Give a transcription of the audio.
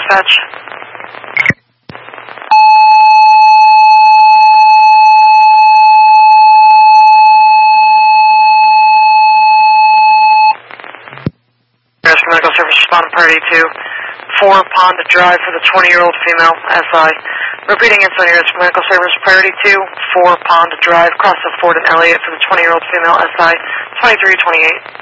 dispatch. Medical Service respond priority to 4 Pond Drive for the 20-year-old female SI. Repeating inside Medical Service priority 2, 4 Pond Drive, cross of Ford and Elliott for the 20-year-old female SI, 2328.